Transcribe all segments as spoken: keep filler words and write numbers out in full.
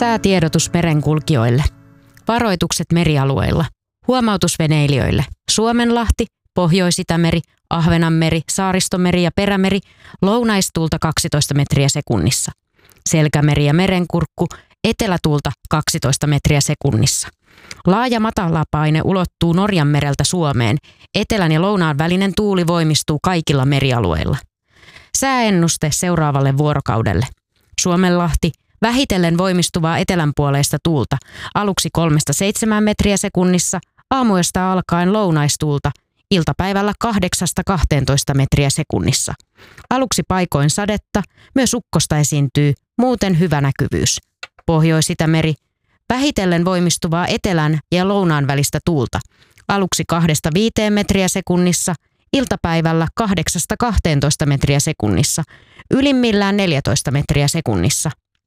Säätiedotus merenkulkijoille. Varoitukset merialueilla. Huomautus veneilijöille. Suomenlahti, Pohjois-Itämeri, Ahvenanmeri, Saaristomeri ja Perämeri, lounaistuulta kaksitoista metriä sekunnissa. Selkämeri ja Merenkurkku, etelätuulta kaksitoista metriä sekunnissa. Laaja matalapaine ulottuu Norjanmereltä Suomeen. Etelän ja lounaan välinen tuuli voimistuu kaikilla merialueilla. Sääennuste seuraavalle vuorokaudelle. Suomenlahti, vähitellen voimistuvaa etelänpuoleista tuulta, aluksi kolmesta seitsemään metriä sekunnissa, aamuyöstä alkaen lounaistuulta, iltapäivällä kahdeksasta kahteentoista metriä sekunnissa. Aluksi paikoin sadetta, myös ukkosta esiintyy, muuten hyvä näkyvyys. Pohjois-Itämeri, vähitellen voimistuvaa etelän ja lounaan välistä tuulta, aluksi kahdesta viiteen metriä sekunnissa, iltapäivällä kahdeksasta kahteentoista metriä sekunnissa, ylimmillään neljätoista metriä sekunnissa.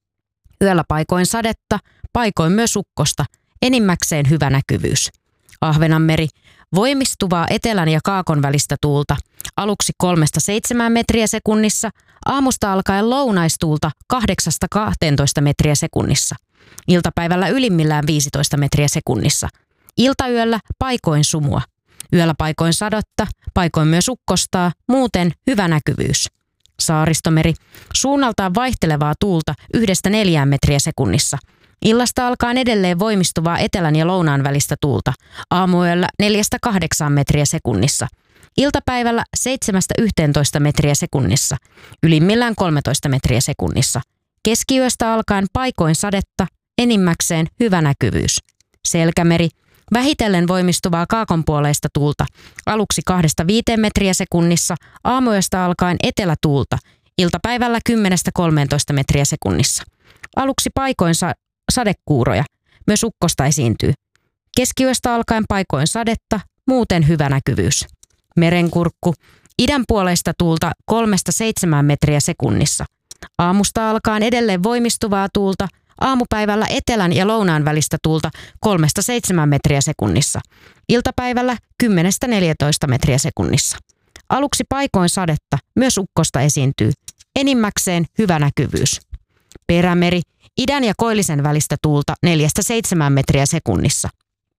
Yöllä paikoin sadetta, paikoin myös ukkosta, enimmäkseen hyvä näkyvyys. Ahvenanmeri, voimistuvaa etelän ja kaakon välistä tuulta, aluksi kolmesta seitsemään metriä sekunnissa, aamusta alkaen lounaistuulta kahdeksasta kahteentoista metriä sekunnissa. Iltapäivällä ylimmillään viisitoista metriä sekunnissa. Iltayöllä paikoin sumua. Yöllä paikoin sadotta, paikoin myös ukkostaa, muuten hyvä näkyvyys. Saaristomeri, suunnaltaan vaihtelevaa tuulta yhdestä neljään metriä sekunnissa. Illasta alkaen edelleen voimistuvaa etelän ja lounaan välistä tuulta. Aamuyöllä neljästä kahdeksaan metriä sekunnissa. Iltapäivällä seitsemästä yhteentoista metriä sekunnissa. Ylimmillään kolmetoista metriä sekunnissa. Keskiyöstä alkaen paikoin sadetta, enimmäkseen hyvä näkyvyys. Selkämeri, vähitellen voimistuvaa kaakonpuoleista tuulta, aluksi kahdesta viiteen metriä sekunnissa, aamuyöstä alkaen etelätuulta, iltapäivällä kymmenestä kolmeentoista metriä sekunnissa. Aluksi paikoin sa- sadekuuroja, myös ukkosta esiintyy. Keskiyöstä alkaen paikoin sadetta, muuten hyvä näkyvyys. Merenkurkku, idänpuoleista tuulta kolmesta seitsemään metriä sekunnissa. Aamusta alkaen edelleen voimistuvaa tuulta, aamupäivällä etelän ja lounaan välistä tuulta kolmesta seitsemään metriä sekunnissa. Iltapäivällä kymmenestä neljätoista metriä sekunnissa. Aluksi paikoin sadetta, myös ukkosta esiintyy. Enimmäkseen hyvä näkyvyys. Perämeri, idän ja koillisen välistä tuulta neljästä seitsemään metriä sekunnissa.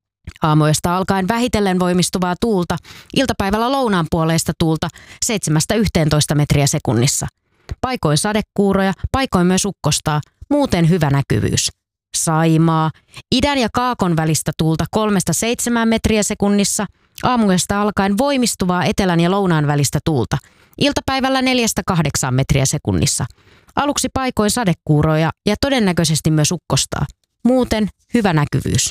Aamuista alkaen vähitellen voimistuvaa tuulta, iltapäivällä lounaan puoleista tuulta seitsemästä yhteentoista metriä sekunnissa. Paikoin sadekuuroja, paikoin myös ukkostaa, muuten hyvä näkyvyys. Saimaa, idän ja kaakon välistä tuulta kolmesta seitsemään metriä sekunnissa, aamuyöstä alkaen voimistuvaa etelän ja lounaan välistä tuulta, iltapäivällä neljästä kahdeksaan metriä sekunnissa. Aluksi paikoin sadekuuroja ja todennäköisesti myös ukkostaa, muuten hyvä näkyvyys.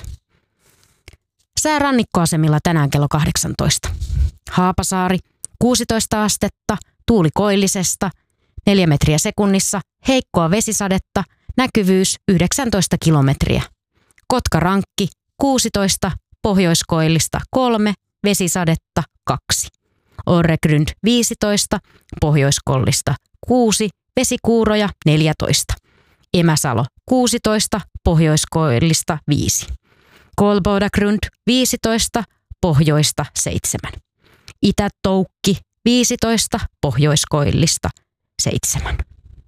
Sää rannikkoasemilla tänään kello kahdeksantoista. Haapasaari, kuusitoista astetta, tuuli koillisesta, neljä metriä sekunnissa, heikkoa vesisadetta, näkyvyys yhdeksäntoista kilometriä. Kotkarankki, kuusitoista, pohjoiskoillista kolme, vesisadetta kaksi. Orregrund viisitoista, pohjoiskollista kuusi, vesikuuroja neljätoista. Emäsalo kuusitoista, pohjoiskoillista viisi. Kolbodagrund viisitoista, pohjoista seitsemän. Itätoukki viisitoista, pohjoiskoillista seitsemän.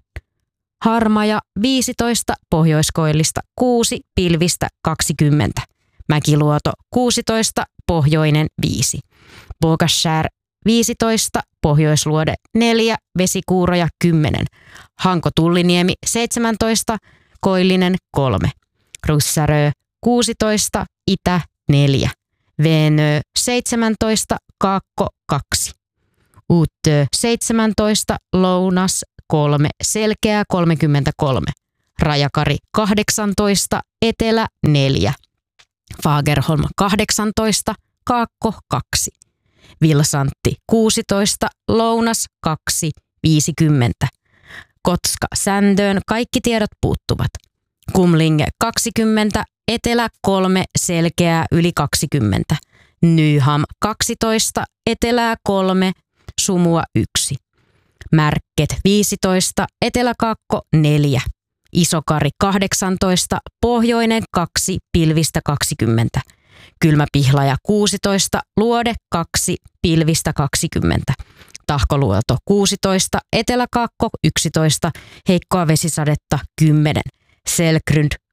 Harmaja viisitoista, pohjoiskoillista kuusi, pilvistä kaksikymmentä. Mäkiluoto kuusitoista, pohjoinen viisi. Bogaskär viisitoista, pohjoisluode neljä, vesikuuroja kymmenen. Hanko-Tulliniemi seitsemäntoista, koillinen kolme. Russarö kuusitoista, itä neljä. Venö seitsemäntoista, kaakko kaksi. Uttö seitsemäntoista, lounas kolme, selkeä kolmekymmentäkolme. Rajakari kahdeksantoista, etelä neljä. Fagerholm kahdeksantoista, kaakko kaksi. Vilsantti kuusitoista, lounas kaksi, viisikymmentä. Kotska Sändöön kaikki tiedot puuttuvat. Kumlinge kaksikymmentä, etelä kolme, selkeää yli kaksikymmentä. Nyham kaksitoista, etelää kolme, sumua yksi. Märket viisitoista, eteläkaakko neljä. Isokari kahdeksantoista, pohjoinen kaksi, pilvistä kaksikymmentä. Kylmäpihlaja kuusitoista, luode kaksi, pilvistä kaksikymmentä. Tahkoluoto kuusitoista, eteläkaakko yksitoista, heikkoa vesisadetta kymmenen. Selgrund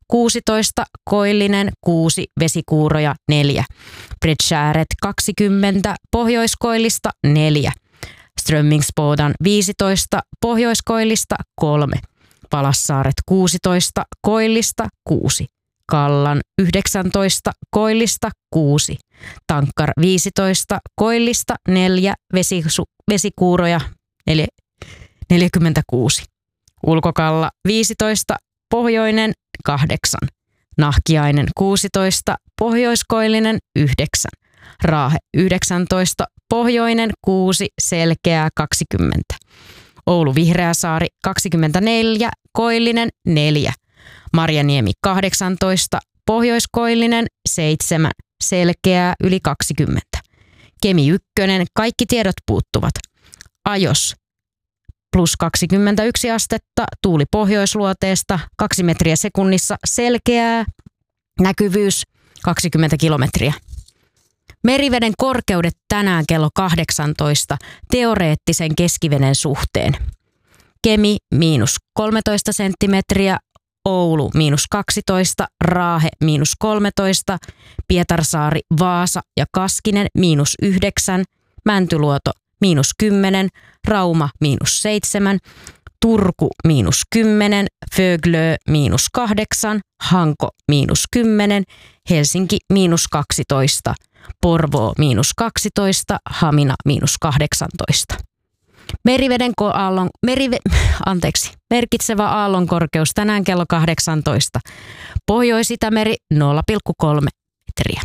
kuusitoista, Koillinen kuusi, Vesikuuroja neljä. Bredskääret kaksikymmentä, Pohjoiskoillista neljä. Strömmingsbodan viisitoista, Pohjoiskoillista kolme. Palassaaret kuusitoista, Koillista kuusi. Kallan yhdeksäntoista, Koillista kuusi. Tankkar viisitoista, Koillista neljä, Vesisu, Vesikuuroja neljä, neljäkymmentäkuusi. Ulkokalla viisitoista, Pohjoinen kahdeksan. Nahkiainen kuusitoista, Pohjoiskoillinen yhdeksän. Raahe yhdeksäntoista, Pohjoinen kuusi, Selkeää kaksikymmentä. Oulu Vihreäsaari kaksikymmentäneljä, Koillinen neljä. Marjaniemi kahdeksantoista, Pohjoiskoillinen seitsemän, Selkeää yli kaksikymmentä. Kemi ykkönen, kaikki tiedot puuttuvat. Ajos plus kaksikymmentäyksi astetta, tuuli pohjoisluoteesta, kaksi metriä sekunnissa, Selkeää, näkyvyys kaksikymmentä kilometriä. Meriveden korkeudet tänään kello kahdeksantoista teoreettisen keskiveden suhteen. Kemi miinus kolmetoista senttimetriä, Oulu miinus kaksitoista, Raahe miinus kolmetoista, Pietarsaari, Vaasa ja Kaskinen miinus yhdeksän, Mäntyluoto miinus kymmenen, Rauma miinus seitsemän, Turku miinus kymmenen, Föglö miinus kahdeksan, Hanko miinus kymmenen, Helsinki miinus kaksitoista, Porvoo miinus kaksitoista, Hamina miinus kahdeksantoista. Meriveden ko- aallon, merive, anteeksi, merkitsevä aallonkorkeus tänään kello kahdeksantoista. Pohjois-Itämeri nolla pilkku kolme metriä.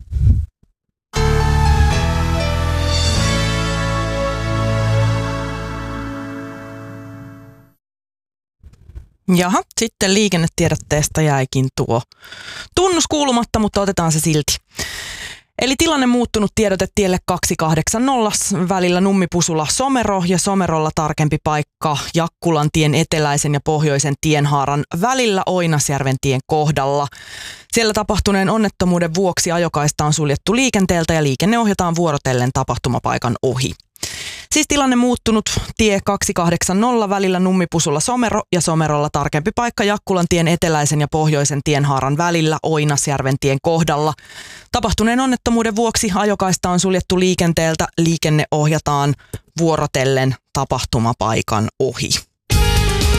Jaha, sitten liikennetiedotteesta jäikin tuo tunnus kuulumatta, mutta otetaan se silti. Eli tilanne muuttunut tiedote tielle kaksi kahdeksankymmentä välillä Nummipusula Somero ja Somerolla tarkempi paikka Jakkulan tien eteläisen ja pohjoisen tienhaaran välillä Oinasjärven tien kohdalla. Siellä tapahtuneen onnettomuuden vuoksi ajokaista on suljettu liikenteeltä ja liikenne ohjataan vuorotellen tapahtumapaikan ohi. Siis tilanne muuttunut tie kaksi kahdeksankymmentä välillä Nummipusula Somero ja Somerolla tarkempi paikka Jakkulan tien eteläisen ja pohjoisen tienhaaran välillä Oinasjärven tien kohdalla. Tapahtuneen onnettomuuden vuoksi ajokaista on suljettu liikenteeltä, liikenne ohjataan vuorotellen tapahtumapaikan ohi.